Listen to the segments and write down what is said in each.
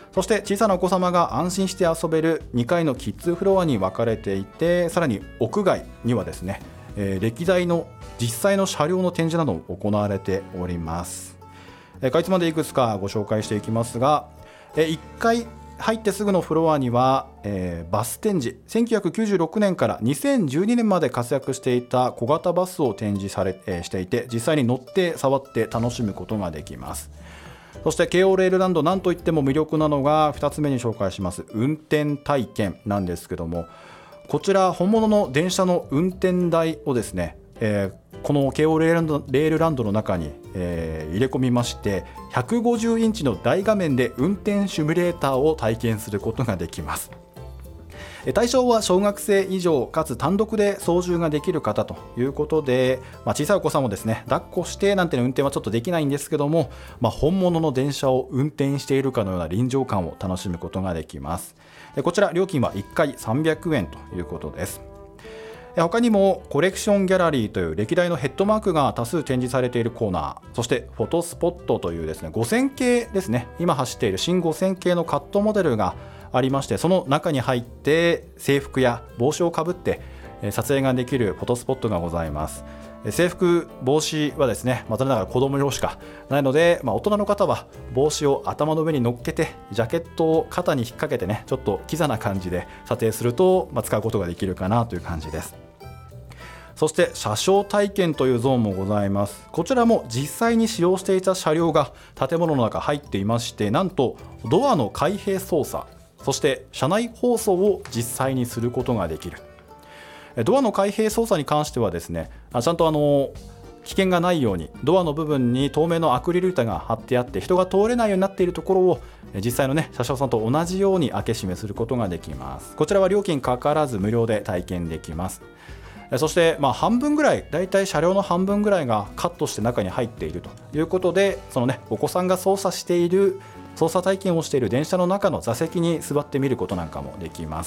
そして小さなお子様が安心して遊べる2階のキッズフロアに分かれていて、さらに屋外にはですね、歴代の実際の車両の展示なども行われております。かいつまでいくつかご紹介していきますが、1階入ってすぐのフロアには、バス展示、1996年から2012年まで活躍していた小型バスを展示していて、実際に乗って触って楽しむことができます。そして京王レールランド、なんといっても魅力なのが2つ目に紹介します運転体験なんですけども、こちら本物の電車の運転台をですね、この京王レールランドの中に、入れ込みまして、150インチの大画面で運転シミュレーターを体験することができます。対象は小学生以上かつ単独で操縦ができる方ということで、小さいお子さんもですね、抱っこしてなんていう運転はちょっとできないんですけども、本物の電車を運転しているかのような臨場感を楽しむことができます。こちら料金は1回300円ということです。他にもコレクションギャラリーという歴代のヘッドマークが多数展示されているコーナー、そしてフォトスポットというですね、5000系ですね、今走っている新5000系のカットモデルがありまして、その中に入って制服や帽子をかぶって撮影ができるフォトスポットがございます。制服帽子はですね、残念ながら子供用しかないので、大人の方は帽子を頭の上に乗っけてジャケットを肩に引っ掛けてね、ちょっとキザな感じで撮影すると、使うことができるかなという感じです。そして車掌体験というゾーンもございます。こちらも実際に使用していた車両が建物の中入っていまして、なんとドアの開閉操作、そして車内放送を実際にすることができる。ドアの開閉操作に関してはですね、ちゃんと危険がないようにドアの部分に透明のアクリル板が貼ってあって、人が通れないようになっているところを実際のね、車掌さんと同じように開け閉めすることができます。こちらは料金かからず無料で体験できます。そして、半分ぐらい、だいたい車両の半分ぐらいがカットして中に入っているということで、そのね、お子さんが操作体験をしている電車の中の座席に座ってみることなんかもできます。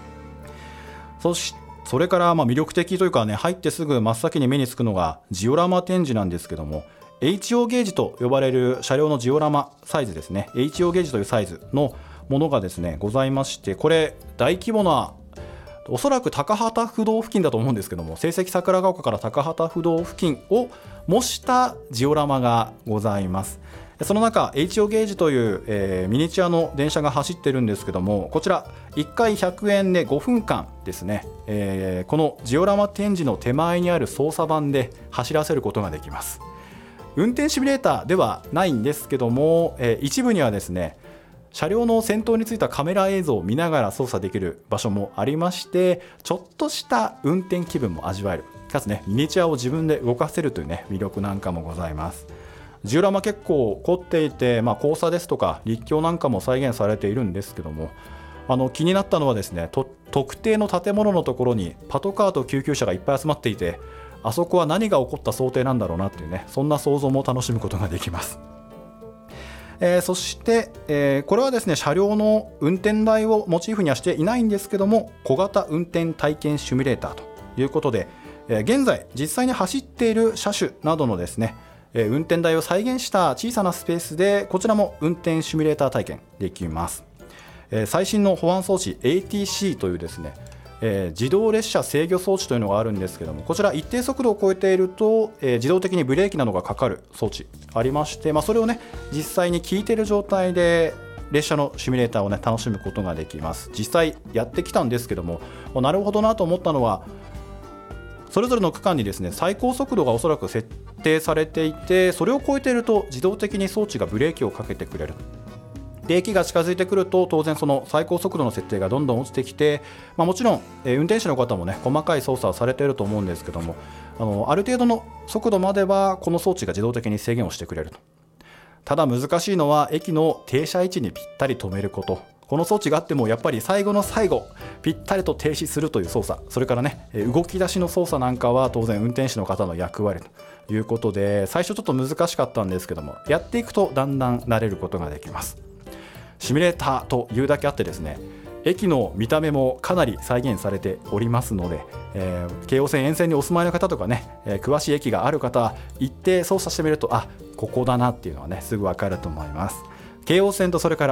それから魅力的というかね、入ってすぐ真っ先に目につくのがジオラマ展示なんですけども、 HO ゲージと呼ばれる車両のジオラマサイズですね、 HO ゲージというサイズのものがですねございまして、これ大規模な、おそらく高畑不動付近だと思うんですけども、成績桜ヶ丘から高畑不動付近を模したジオラマがございます。その中 HO ゲージという、ミニチュアの電車が走ってるんですけども、こちら1回100円で5分間ですね、このジオラマ展示の手前にある操作盤で走らせることができます。運転シミュレーターではないんですけども、一部にはですね、車両の先頭についたカメラ映像を見ながら操作できる場所もありまして、ちょっとした運転気分も味わえる、かつね、ミニチュアを自分で動かせるというね、魅力なんかもございます。ジオラマ結構凝っていて、交差ですとか陸橋なんかも再現されているんですけども、気になったのはですね、特定の建物のところにパトカーと救急車がいっぱい集まっていて、あそこは何が起こった想定なんだろうなっていうね、そんな想像も楽しむことができます。そして、これはですね、車両の運転台をモチーフにはしていないんですけども、小型運転体験シミュレーターということで、現在実際に走っている車種などのですね、運転台を再現した小さなスペースで、こちらも運転シミュレーター体験できます。最新の保安装置 ATC というですね、自動列車制御装置というのがあるんですけども、こちら一定速度を超えていると、自動的にブレーキなどがかかる装置ありまして、それをね、実際に効いている状態で列車のシミュレーターをね、楽しむことができます。実際やってきたんですけども、なるほどなと思ったのは、それぞれの区間にですね、最高速度がおそらく設定されていて、それを超えていると自動的に装置がブレーキをかけてくれる。で、駅が近づいてくると、当然その最高速度の設定がどんどん落ちてきて、もちろん、運転手の方もね、細かい操作をされていると思うんですけども、ある程度の速度まではこの装置が自動的に制限をしてくれると。ただ難しいのは、駅の停車位置にぴったり止めること。この装置があってもやっぱり最後の最後ぴったりと停止するという操作、それからね、動き出しの操作なんかは当然運転手の方の役割ということで、最初ちょっと難しかったんですけども、やっていくとだんだん慣れることができます。シミュレーターというだけあってですね、駅の見た目もかなり再現されておりますので、京王線沿線にお住まいの方とかね、詳しい駅がある方は行って操作してみると、ここだなっていうのはね、すぐ分かると思います。京王線とそれから